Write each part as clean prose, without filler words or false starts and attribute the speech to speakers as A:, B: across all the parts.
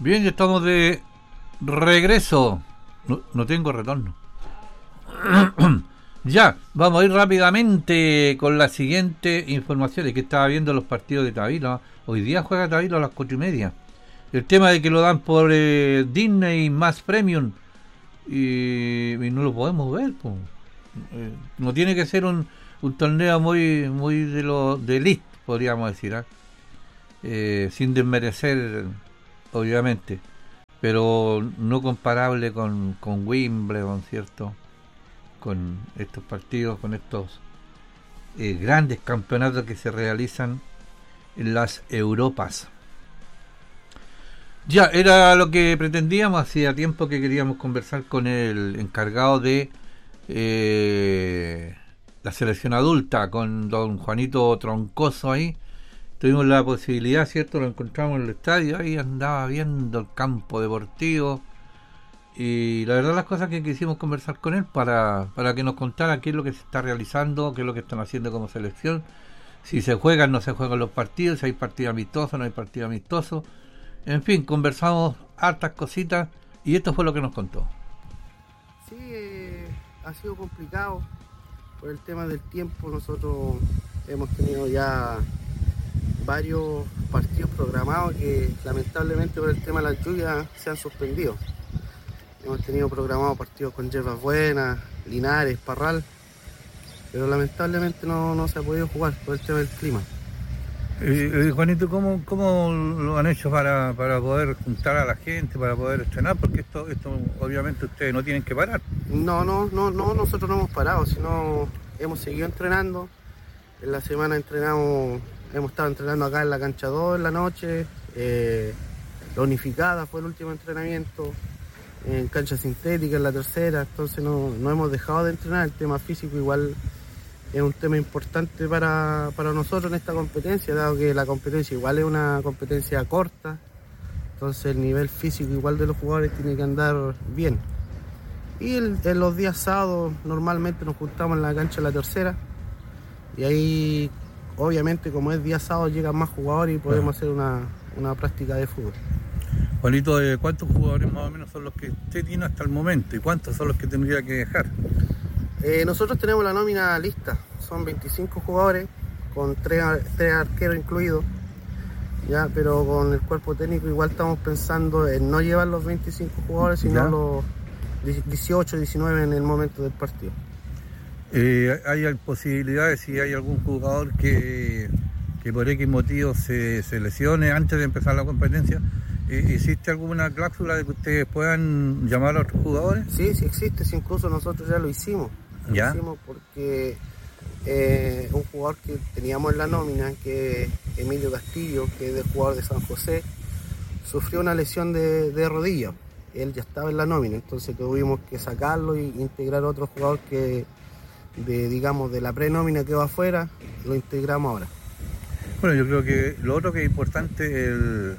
A: Bien, ya estamos de regreso. No tengo retorno. Ya, vamos a ir rápidamente con la siguiente información. Que estaba viendo los partidos de Tabilo. Hoy día juega Tabilo a las 4:30. El tema de que lo dan por Disney más Premium y no lo podemos ver. Pues. No tiene que ser un torneo muy de elite, podríamos decir. Sin desmerecer, obviamente, pero no comparable con Wimbledon, ¿cierto? Con estos partidos, con estos grandes campeonatos que se realizan en las Europas. Ya, era lo que pretendíamos. Hacía tiempo que queríamos conversar con el encargado de la selección adulta, con don Juanito Troncoso ahí. Tuvimos la posibilidad, ¿cierto? Lo encontramos en el estadio, ahí andaba viendo el campo deportivo. Y la verdad, las cosas que quisimos conversar con él para que nos contara qué es lo que se está realizando, qué es lo que están haciendo como selección, si se juegan, no se juegan los partidos, si hay partido amistoso, no hay partido amistoso. En fin, conversamos hartas cositas y esto fue lo que nos contó.
B: Sí, ha sido complicado por el tema del tiempo. Nosotros hemos tenido ya varios partidos programados que lamentablemente por el tema de las lluvias se han suspendido. Hemos tenido programados partidos con Yerbas Buenas, Linares, Parral, pero lamentablemente no se ha podido jugar por el tema del clima.
A: Juanito, ¿cómo lo han hecho para poder juntar a la gente, para poder estrenar? Porque esto obviamente ustedes no tienen que parar.
B: No, nosotros no hemos parado, sino hemos seguido entrenando. En la semana hemos estado entrenando acá en la cancha 2 en la noche, la unificada fue el último entrenamiento, en cancha sintética en la tercera, entonces no hemos dejado de entrenar. El tema físico igual es un tema importante para nosotros en esta competencia, dado que la competencia igual es una competencia corta, entonces el nivel físico igual de los jugadores tiene que andar bien. Y en los días sábados normalmente nos juntamos en la cancha de la tercera, y ahí obviamente como es día sábado llegan más jugadores y podemos hacer una práctica de fútbol.
A: Juanito, ¿cuántos jugadores más o menos son los que usted tiene hasta el momento y cuántos son los que tendría que dejar?
B: Nosotros tenemos la nómina lista, son 25 jugadores, con 3 arqueros incluidos, ya, pero con el cuerpo técnico igual estamos pensando en no llevar los 25 jugadores, sino ¿ya? Los 18, 19 en el momento del partido.
A: ¿Hay posibilidades, si hay algún jugador que por X motivo se lesione antes de empezar la competencia? ¿Existe alguna cláusula de que ustedes puedan llamar a otros jugadores?
B: Sí existe, incluso nosotros ya lo hicimos.
A: ¿Ya?
B: Lo hicimos porque un jugador que teníamos en la nómina, que es Emilio Castillo, que es el jugador de San José, sufrió una lesión de rodilla. Él ya estaba en la nómina, entonces tuvimos que sacarlo e integrar a otro jugador que de la prenómina que va afuera, lo integramos ahora.
A: Bueno, yo creo que lo otro que es importante es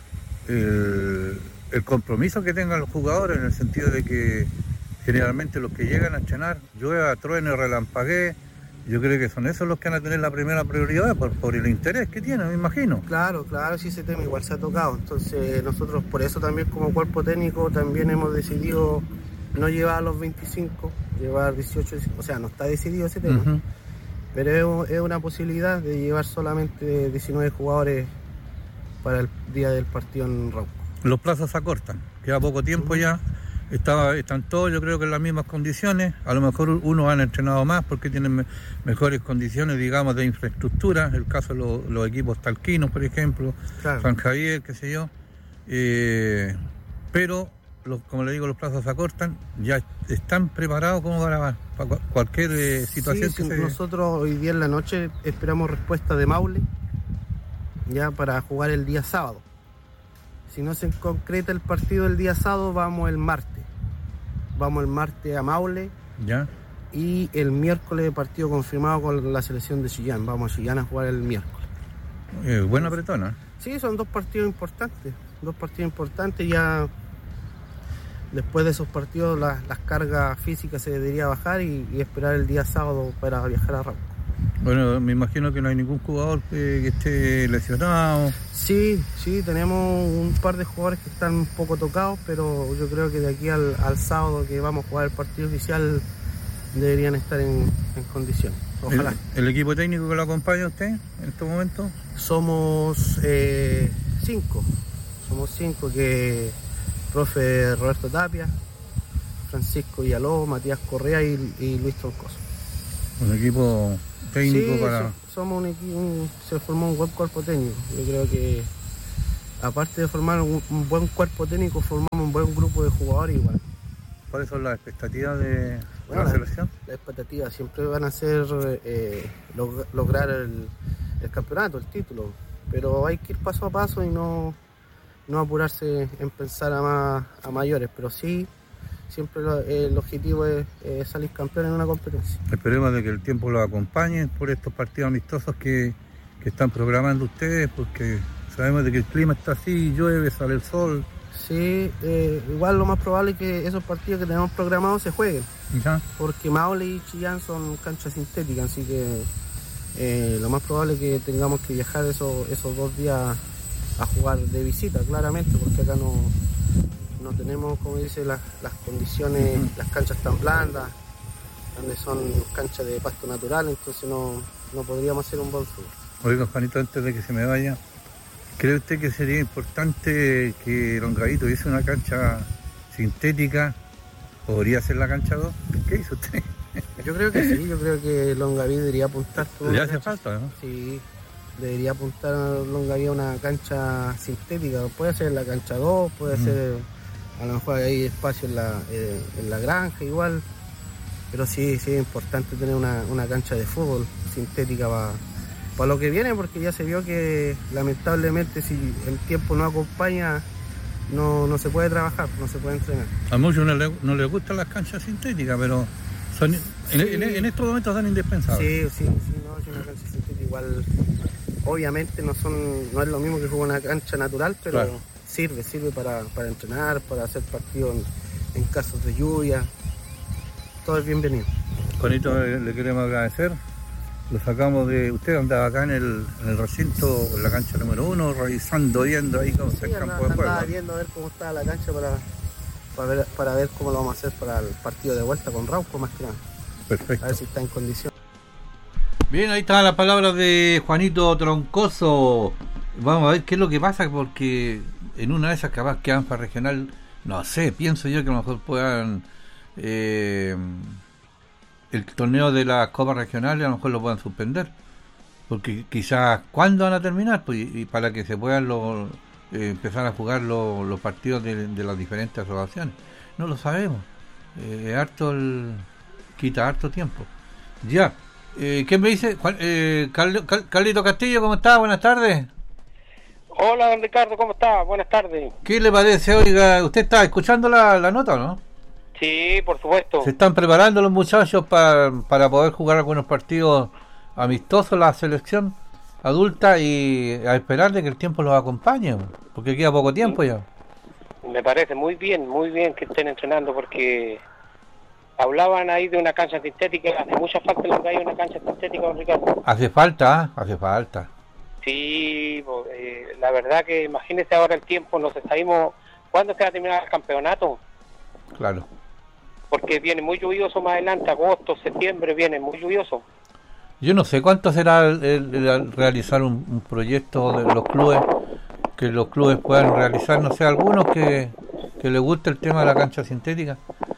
A: el compromiso que tengan los jugadores, en el sentido de que generalmente los que llegan a entrenar, llueva, truene, relampaguee, yo creo que son esos los que van a tener la primera prioridad por el interés que tienen, me imagino.
B: Claro, sí, ese tema igual se ha tocado. Entonces nosotros por eso también como cuerpo técnico también hemos decidido no llevar a los 25, llevar 18, o sea, no está decidido ese tema, pero es una posibilidad de llevar solamente 19 jugadores para el día del partido en Rauco.
A: Los plazos se acortan, queda poco tiempo ya. Están todos, yo creo que en las mismas condiciones. A lo mejor unos han entrenado más porque tienen mejores condiciones, digamos, de infraestructura. El caso de los equipos talquinos, por ejemplo, claro. San Javier, qué sé yo. Pero, como le digo, los plazos se acortan. Ya están preparados como para cualquier situación
B: que se... Nosotros hoy día en la noche esperamos respuesta de Maule, ya para jugar el día sábado. Si no se concreta el partido el día sábado, vamos el martes a Maule,
A: ¿ya?
B: Y el miércoles partido confirmado con la selección de Chillán. Vamos a Chillán a jugar el miércoles.
A: Buena apretona.
B: Sí, son dos partidos importantes, ya después de esos partidos las cargas físicas se debería bajar y esperar el día sábado para viajar a Rauco.
A: Bueno, me imagino que no hay ningún jugador que esté lesionado.
B: Sí, tenemos un par de jugadores que están un poco tocados, pero yo creo que de aquí al sábado que vamos a jugar el partido oficial deberían estar en condiciones. Ojalá.
A: ¿El equipo técnico que lo acompaña a usted en estos momentos?
B: Somos 5. Somos 5 que profe Roberto Tapia, Francisco Villalobos, Matías Correa y Luis Troncoso.
A: Un equipo técnico
B: sí,
A: para...
B: somos un equipo, se formó un buen cuerpo técnico. Yo creo que aparte de formar un buen cuerpo técnico, formamos un buen grupo de jugadores igual.
A: ¿Cuáles son las expectativas de la selección?
B: Las expectativas siempre van a ser lograr el campeonato, el título, pero hay que ir paso a paso y no apurarse en pensar a mayores, pero sí, siempre el objetivo es salir campeón en una competencia.
A: Esperemos de que el tiempo los acompañe por estos partidos amistosos que están programando ustedes, porque sabemos de que el clima está así, llueve, sale el sol.
B: Sí, igual lo más probable es que esos partidos que tenemos programados se jueguen.
A: ¿Ya?
B: Porque Maule y Chillán son canchas sintéticas, así que lo más probable es que tengamos que viajar esos 2 días a jugar de visita, claramente, porque acá no tenemos, como dice, las condiciones, las canchas tan blandas, donde son canchas de pasto natural, entonces no podríamos hacer un buen fútbol.
A: Oiga, Juanito, antes de que se me vaya, ¿cree usted que sería importante que Longaví hice una cancha sintética? ¿Podría ser la cancha 2? ¿Qué hizo usted?
B: Yo creo que sí, yo creo que Longaví debería apuntar...
A: Le hace falta, ¿no?
B: Sí, debería apuntar a Longaví a una cancha sintética. Puede ser la cancha 2, puede ser, a lo mejor hay espacio en la granja igual, pero sí es importante tener una cancha de fútbol sintética para lo que viene, porque ya se vio que lamentablemente si el tiempo no acompaña no se puede trabajar, no se puede entrenar.
A: A muchos no les gustan las canchas sintéticas, pero son, en estos momentos son indispensables.
B: Sí, no, es una cancha sintética igual, obviamente no es lo mismo que jugar una cancha natural, pero claro, sirve para entrenar, para hacer partidos en casos de lluvia, todo es bienvenido.
A: Juanito, le queremos agradecer. Lo sacamos de... Usted andaba acá en el recinto, en la cancha número 1, viendo ahí cómo se el campo de juego.
B: Andaba viendo a ver cómo estaba la cancha para ver cómo lo vamos a hacer para el partido de vuelta con Rauco, más que nada.
A: Perfecto.
B: A ver si está en condición.
A: Bien, ahí están las palabras de Juanito Troncoso. Vamos a ver qué es lo que pasa, porque en una de esas capaz que ANFA regional, no sé, pienso yo que a lo mejor puedan... el torneo de las copas regionales a lo mejor lo puedan suspender, porque quizás ¿cuándo van a terminar? Pues, y para que se puedan empezar a jugar los partidos de las diferentes asociaciones, no lo sabemos. Quita harto tiempo. Ya, ¿qué me dice? Carlito Castillo, ¿cómo está? Buenas tardes.
C: Hola, don Ricardo, ¿cómo está? Buenas tardes.
A: ¿Qué le parece? Oiga, ¿usted está escuchando la nota o no?
C: Sí, por supuesto.
A: Se están preparando los muchachos para poder jugar algunos partidos amistosos, la selección adulta, y a esperar de que el tiempo los acompañe, porque queda poco tiempo ya.
C: Me parece muy bien que estén entrenando, porque hablaban ahí de una cancha sintética. Hace mucha falta que haya una cancha sintética, don Ricardo.
A: Hace falta.
C: Sí, la verdad que imagínese ahora el tiempo, no sabemos cuándo se va a terminar el campeonato.
A: Claro.
C: Porque viene muy lluvioso más adelante, agosto, septiembre, viene muy lluvioso.
A: Yo no sé cuánto será el realizar un proyecto de los clubes, que los clubes puedan realizar, no sé, algunos que les guste el tema de la cancha sintética.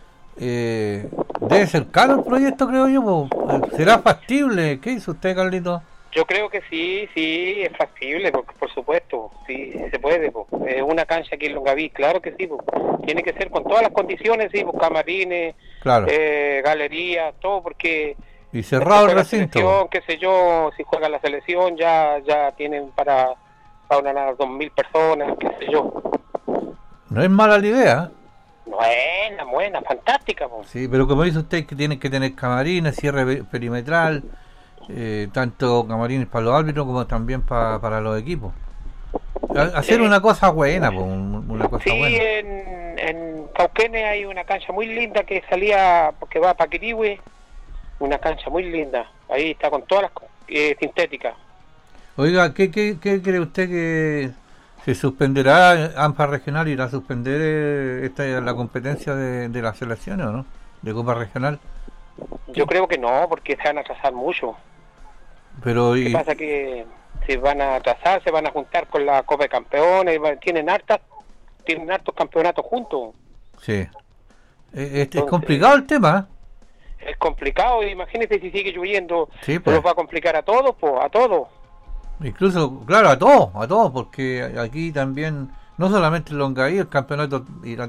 A: Debe ser caro el proyecto, creo yo. ¿Será factible? ¿Qué dice usted, Carlito?
C: Yo creo que sí, es factible, por supuesto, sí, se puede. Es una cancha aquí en Longaví, claro que sí. Tiene que ser con todas las condiciones, sí, camarines, claro, galerías, todo, porque...
A: Y cerrado el recinto.
C: Qué sé yo, si juega la selección ya tienen para unas 2.000 personas, qué sé yo.
A: No es mala la idea.
C: Buena, fantástica.
A: Sí, pero como dice usted, que tienen que tener camarines, cierre perimetral... tanto camarines para los árbitros como también para los equipos. Hacer una cosa buena, una cosa buena.
C: Sí, en Cauquenes hay una cancha muy linda que salía, porque va a Paquirihue, una cancha muy linda. Ahí está con todas sintética.
A: Oiga, ¿qué cree usted que se suspenderá ANFA regional? ¿Irá a suspender la competencia de las selecciones o no? ¿De Copa Regional?
C: Yo creo que no, porque se van a atrasar mucho.
A: Pero
C: ¿Qué pasa? Que se van a atrasar, se van a juntar con la Copa de Campeones, tienen hartos campeonatos juntos.
A: Sí. Entonces, es complicado el tema.
C: Es complicado, imagínese si sigue lloviendo,
A: sí, pues.
C: Nos va a complicar a todos, pues, a todos.
A: Incluso, claro, a todos, porque aquí también, no solamente en Longaví, el campeonato irá